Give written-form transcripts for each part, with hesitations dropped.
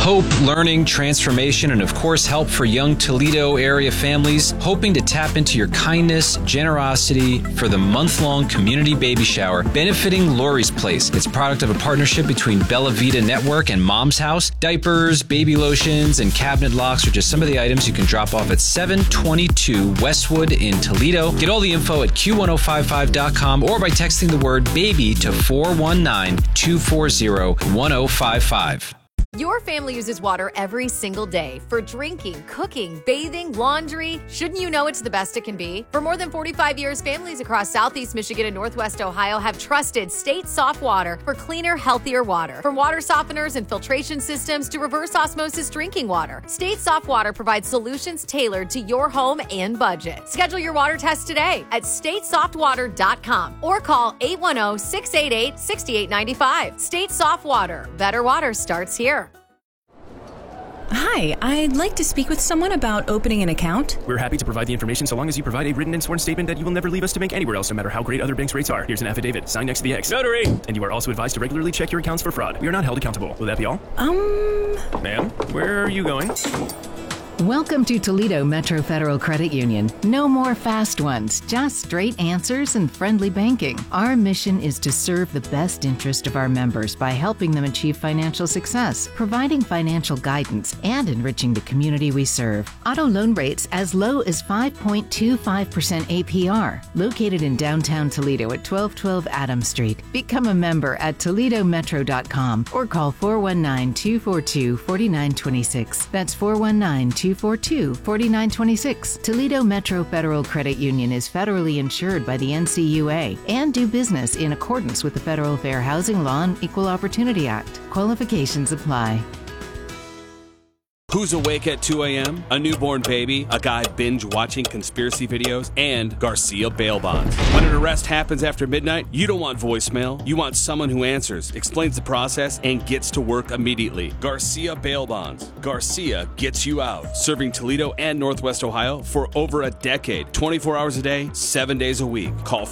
Hope, learning, transformation, and of course, help for young Toledo area families hoping to tap into your kindness, generosity for the month-long community baby shower benefiting Lori's Place. It's a product of a partnership between Bella Vita Network and Mom's House. Diapers, baby lotions, and cabinet locks are just some of the items you can drop off at 722 Westwood in Toledo. Get all the info at Q1055.com or by texting the word BABY to 419-240-1055. Your family uses water every single day for drinking, cooking, bathing, laundry. Shouldn't you know it's the best it can be? For more than 45 years, families across Southeast Michigan and Northwest Ohio have trusted State Soft Water for cleaner, healthier water. From water softeners and filtration systems to reverse osmosis drinking water, State Soft Water provides solutions tailored to your home and budget. Schedule your water test today at statesoftwater.com or call 810-688-6895. State Soft Water. Better water starts here. Hi, I'd like to speak with someone about opening an account. We're happy to provide the information so long as you provide a written and sworn statement that you will never leave us to bank anywhere else, no matter how great other banks' rates are. Here's an affidavit. Sign next to the X. Notary! And you are also advised to regularly check your accounts for fraud. We are not held accountable. Will that be all? Ma'am, where are you going? Welcome to Toledo Metro Federal Credit Union. No more fast ones, just straight answers and friendly banking. Our mission is to serve the best interest of our members by helping them achieve financial success, providing financial guidance, and enriching the community we serve. Auto loan rates as low as 5.25% APR. Located in downtown Toledo at 1212 Adams Street. Become a member at ToledoMetro.com or call 419-242-4926. That's 419-242-4926. Toledo Metro Federal Credit Union is federally insured by the NCUA and do business in accordance with the Federal Fair Housing Law and Equal Opportunity Act. Qualifications apply. Who's awake at 2 a.m.? A newborn baby, a guy binge-watching conspiracy videos, and Garcia bail bonds. When an arrest happens after midnight, you don't want voicemail. You want someone who answers, explains the process, and gets to work immediately. Garcia bail bonds. Garcia gets you out. Serving Toledo and Northwest Ohio for over a decade. 24 hours a day, 7 days a week. Call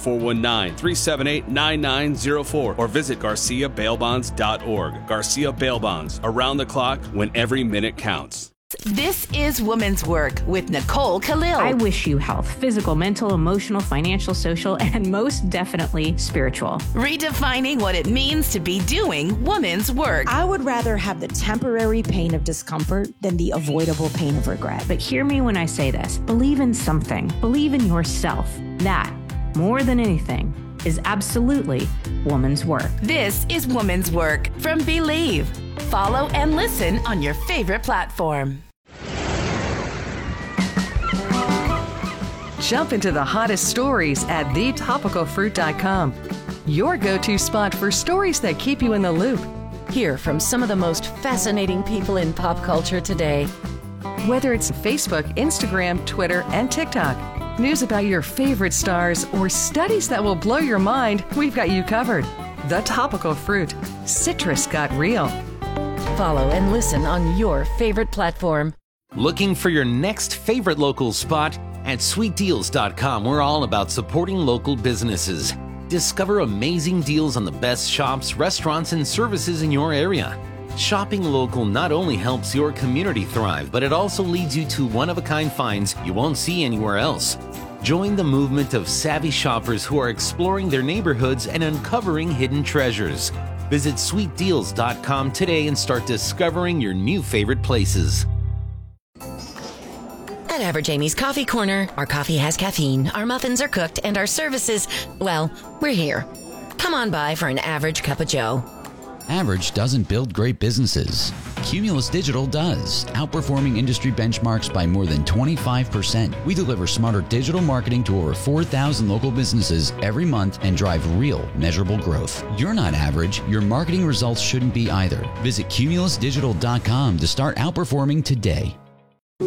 419-378-9904 or visit GarciaBailBonds.org. Garcia Bail Bonds. Around the clock when every minute counts. This is Woman's Work with Nicole Khalil. I wish you health, physical, mental, emotional, financial, social, and most definitely spiritual. Redefining what it means to be doing woman's work. I would rather have the temporary pain of discomfort than the avoidable pain of regret. But hear me when I say this. Believe in something. Believe in yourself. That, more than anything, is absolutely woman's work. This is Woman's Work from Believe. Follow and listen on your favorite platform. Jump into the hottest stories at thetopicalfruit.com. Your go-to spot for stories that keep you in the loop. Hear from some of the most fascinating people in pop culture today. Whether it's Facebook, Instagram, Twitter, and TikTok, news about your favorite stars, or studies that will blow your mind, we've got you covered. The Topical Fruit. Citrus got real. Follow and listen on your favorite platform. Looking for your next favorite local spot? At sweetdeals.com, we're all about supporting local businesses. Discover amazing deals on the best shops, restaurants, and services in your area. Shopping local not only helps your community thrive, but it also leads you to one-of-a-kind finds you won't see anywhere else. Join the movement of savvy shoppers who are exploring their neighborhoods and uncovering hidden treasures. Visit sweetdeals.com today and start discovering your new favorite places. At Average Amy's Coffee Corner, our coffee has caffeine, our muffins are cooked, and our services, well, we're here. Come on by for an average cup of joe. Average doesn't build great businesses. Cumulus Digital does, outperforming industry benchmarks by more than 25%. We deliver smarter digital marketing to over 4,000 local businesses every month and drive real, measurable growth. You're not average. Your marketing results shouldn't be either. Visit cumulusdigital.com to start outperforming today.